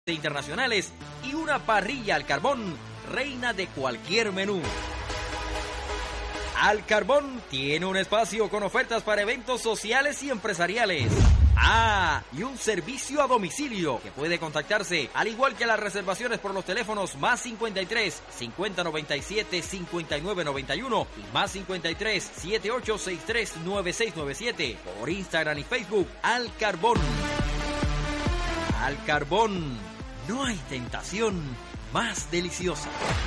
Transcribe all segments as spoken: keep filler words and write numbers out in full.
internacionales y una parrilla al carbón, reina de cualquier menú. Al Carbón tiene un espacio con ofertas para eventos sociales y empresariales. Ah, y un servicio a domicilio que puede contactarse, al igual que las reservaciones por los teléfonos más cincuenta y tres, cincuenta noventa y siete, cincuenta y nueve noventa y uno y más cincuenta y tres, setenta y ocho sesenta y tres, noventa y seis noventa y siete por Instagram y Facebook. Al Carbón. Al Carbón, no hay tentación más deliciosa.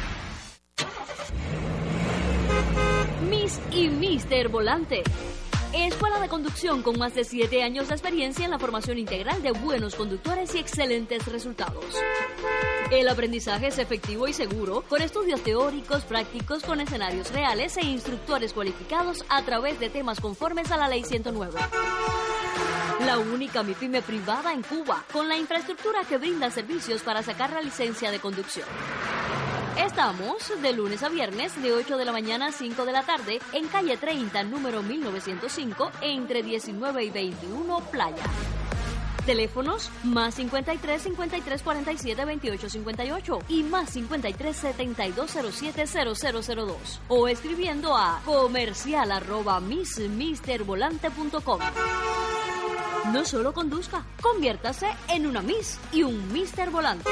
Miss y Mister Volante. Escuela de conducción con más de siete años de experiencia en la formación integral de buenos conductores y excelentes resultados. El aprendizaje es efectivo y seguro, con estudios teóricos, prácticos, con escenarios reales e instructores cualificados a través de temas conformes a la Ley ciento nueve. La única MIPYME privada en Cuba, con la infraestructura que brinda servicios para sacar la licencia de conducción. Estamos de lunes a viernes de ocho de la mañana a cinco de la tarde en calle treinta, número mil novecientos cinco, entre diecinueve y veintiuno, Playa. Teléfonos más cincuenta y tres, cincuenta y tres, cuarenta y siete, veintiocho, cincuenta y ocho y más cincuenta y tres, setenta y dos cero siete, cero cero cero dos o escribiendo a comercial arroba miss mister volante punto com. No solo conduzca, conviértase en una Miss y un Mister Volante.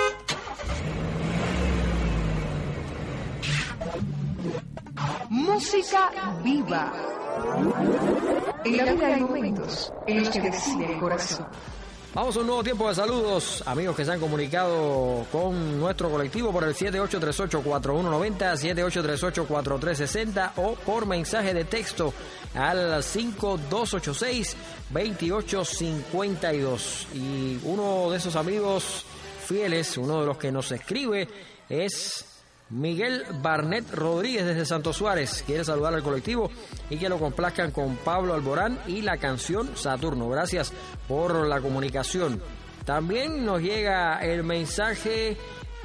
Música viva. En la vida hay momentos en los que decide el corazón. Vamos a un nuevo tiempo de saludos, amigos que se han comunicado con nuestro colectivo por el siete ocho tres ocho, cuatro uno nueve cero, siete ocho tres ocho, cuatro tres seis cero o por mensaje de texto al cinco dos ocho seis, dos ocho cinco dos. Y uno de esos amigos fieles, uno de los que nos escribe, es Miguel Barnett Rodríguez desde Santo Suárez. Quiere saludar al colectivo y que lo complazcan con Pablo Alborán y la canción Saturno. Gracias por la comunicación. También nos llega el mensaje,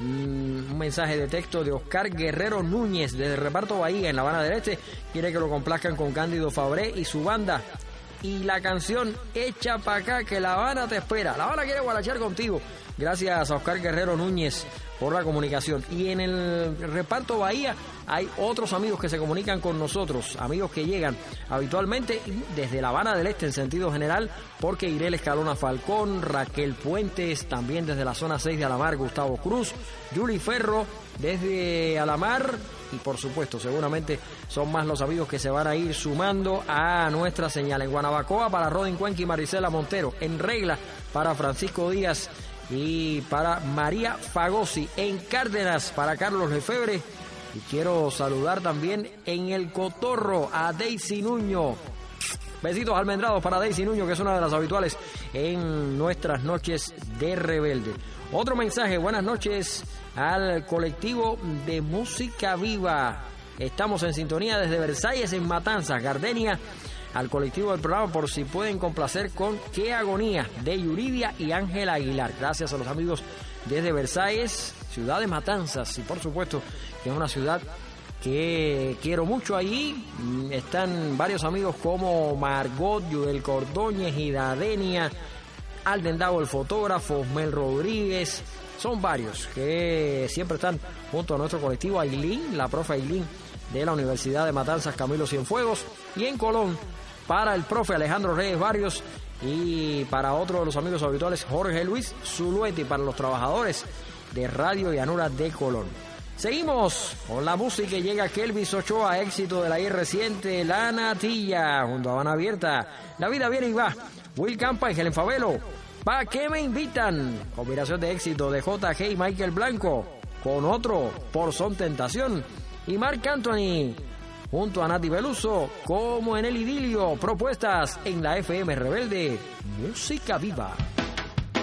un mensaje de texto de Oscar Guerrero Núñez desde Reparto Bahía en La Habana del Este. Quiere que lo complazcan con Cándido Fabré y su banda. Y la canción Echa pa' acá que La Habana te espera. La Habana quiere guarachar contigo. Gracias a Oscar Guerrero Núñez por la comunicación. Y en el Reparto Bahía hay otros amigos que se comunican con nosotros, amigos que llegan habitualmente desde La Habana del Este en sentido general, porque Irel Escalona Falcón, Raquel Puentes, también desde la zona seis de Alamar, Gustavo Cruz, Yuli Ferro desde Alamar, y por supuesto seguramente son más los amigos que se van a ir sumando a nuestra señal. En Guanabacoa para Rodin Cuenca y Marisela Montero, en Regla para Francisco Díaz y para María Fagosi, en Cárdenas para Carlos Lefebre. Y quiero saludar también en El Cotorro a Daisy Nuño. Besitos almendrados para Daisy Nuño, que es una de las habituales en nuestras noches de Rebelde. Otro mensaje, buenas noches al colectivo de Música Viva. Estamos en sintonía desde Versalles en Matanzas, Gardenia. Al colectivo del programa por si pueden complacer con Qué Agonía de Yuridia y Ángel Aguilar. Gracias a los amigos desde Versalles, ciudad de Matanzas, y por supuesto que es una ciudad que quiero mucho allí. Están varios amigos como Margot, Yudel Cordóñez, Idadenia, Alden Dago el fotógrafo, Mel Rodríguez. Son varios que siempre están junto a nuestro colectivo. Ailín, la profe Ailín de la Universidad de Matanzas, Camilo Cienfuegos, y en Colón para el profe Alejandro Reyes Barrios y para otro de los amigos habituales, Jorge Luis Zulueti, para los trabajadores de Radio Llanura de Colón. Seguimos con la música y llega Kelvis Ochoa, éxito de la I reciente La Natilla, junto a Habana Abierta, La Vida Viene y Va, Will Campa y Helen Favelo, ¿Pa' qué me invitan? Combinación de éxito de J G y Michael Blanco, con otro, Por Son Tentación, y Marc Anthony junto a Nati Peluso, Como en el Idilio. Propuestas en la F M Rebelde, Música Viva.